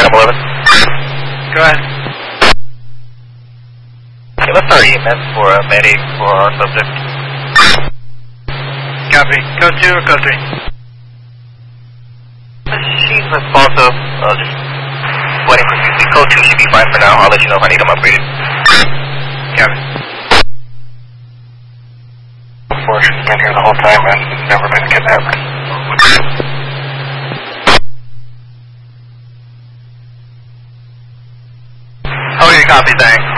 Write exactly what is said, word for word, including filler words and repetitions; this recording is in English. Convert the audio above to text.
Phantom eleven. Go ahead. Okay, let's start E M S for a medic for our subject. Copy. Code two or code three? She's responsive. Uh, just waiting for you. Code two should be fine for now. I'll let you know if I need them upgraded. Copy. Before she's been here the whole time and never been kidnapped. Okay, copy, thanks.